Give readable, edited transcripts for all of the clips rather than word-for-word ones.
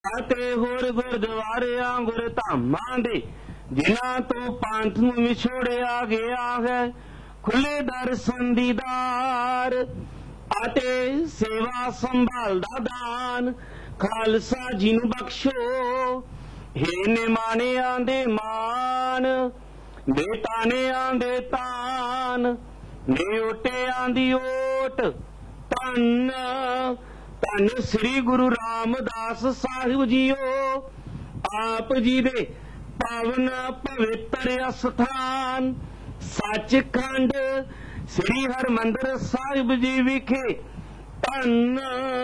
ਅਤੇ ਹੋਰ ਗੁਰਦੁਆਰਿਆਂ ਗੁਰਧਾਮਾਂ ਦੇ ਜਿਨ੍ਹਾਂ ਤੋਂ ਪੰਥ ਨੂੰ ਵਿਛੋੜਿਆ ਗਿਆ ਹੈ, ਖੁੱਲੇ ਦਰਸ਼ਨ ਦੀਦਾਰ ਅਤੇ ਸੇਵਾ ਸੰਭਾਲ ਦਾ ਦਾਨ ਖਾਲਸਾ ਜੀ ਨੂੰ ਬਖਸ਼ੋ। ਹੇ ਨਿਮਾਣਿਆਂ ਦੇ ਮਾਨ, ਬੇਤਾਨਿਆਂ ਦੇ ਤਾਨ, ਨਿਓਟਿਆਂ ਦੀ ਓਟ, ਧੰਨ ਧੰਨ ਸ੍ਰੀ ਗੁਰੂ ਰਾਮਦਾਸ ਸਾਹਿਬ ਜੀਓ। ਆਪ ਜੀ ਦੇ ਪਾਵਨ ਪਵਿੱਤਰ ਅਸਥਾਨ ਸੱਚਖੰਡ ਸ੍ਰੀ ਹਰਿਮੰਦਰ ਸਾਹਿਬ ਜੀ ਵਿਖੇ ਧੰਨ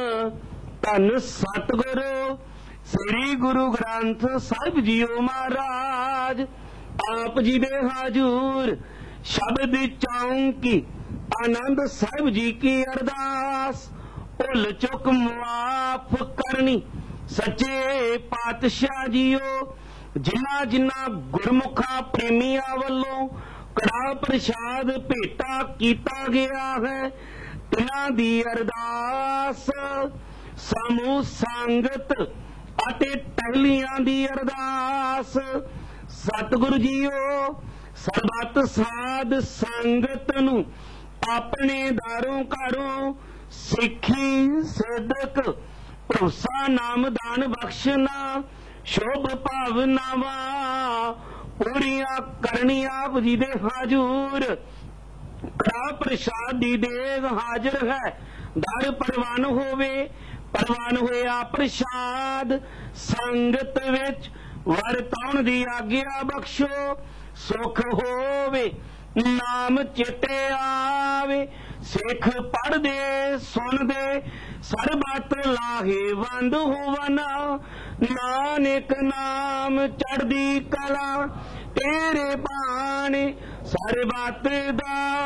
ਧੰਨ ਸਤਿਗੁਰੂ ਸ੍ਰੀ ਗੁਰੂ ਗ੍ਰੰਥ ਸਾਹਿਬ ਜੀਓ ਮਹਾਰਾਜ। ਆਪ ਜੀ ਦੇ ਹਾਜ਼ੂਰ ਸ਼ਬਦ ਚੌਂਕੀ ਆਨੰਦ ਸਾਹਿਬ ਜੀ ਕੀ ਅਰਦਾਸ, ਭੁੱਲ ਚੁੱਕ ਮੁਆਫ ਕਰਨੀ ਸੱਚੇ ਪਾਤਸ਼ਾਹ ਜੀਓ। ਜਿਨ੍ਹਾਂ ਜਿਨ੍ਹਾਂ ਗੁਰਮੁਖਾਂ ਪ੍ਰੇਮੀਆਂ ਵੱਲੋਂ ਕੜਾ ਪ੍ਰਸ਼ਾਦ ਭੇਟਾ ਕੀਤਾ ਗਿਆ ਹੈ, ਤਿਨਾਂ ਦੀ ਅਰਦਾਸ ਸਮੂਹ ਸੰਗਤ ਅਤੇ ਟਹਿਲੀਆਂ ਦੀ ਅਰਦਾਸ। ਸਤਿਗੁਰੂ ਜੀਓ ਸਰਬੱਤ ਸਾਧ ਸੰਗਤ ਨੂੰ ਆਪਣੇ ਦਾਰੋਂ ਘਰੋਂ ਸਿੱਖੀ ਸਿਦਕ ਭਰੋਸਾ ਨਾਮਦਾਨ ਬਖਸ਼ਣਾ, ਸ਼ੁਭ ਭਾਵਨਾਵਾਂ ਪੂਰੀਆਂ ਕਰਨੀਆਂ। ਆਪ ਜੀ ਦੇ ਹਾਜ਼ੂਰ ਕੜਾ ਪ੍ਰਸ਼ਾਦ ਦੀ ਦੇਗ ਹਾਜ਼ਰ ਹੈ, ਦਰ ਪ੍ਰਵਾਨ ਹੋਵੇ। ਪ੍ਰਵਾਨ ਹੋਇਆ ਪ੍ਰਸ਼ਾਦ ਸੰਗਤ ਵਿੱਚ ਵਰਤਾਉਣ ਦੀ ਆਗਿਆ ਬਖਸ਼ੋ। ਸੁਖ ਹੋਵੇ ਨਾਮ ਚਿਤੇ ਆਵੇ, ਸਿੱਖ ਪੜ੍ਹਦੇ ਸੁਣਦੇ ਸਰਬੱਤ ਲਾਹੇਵੰਦ ਹੋਵਨ। ਨਾਨਕ ਨਾਮ ਚੜ੍ਹਦੀ ਕਲਾ ਤੇਰੇ ਬਾਣੇ ਸਰਬੱਤ ਦਾ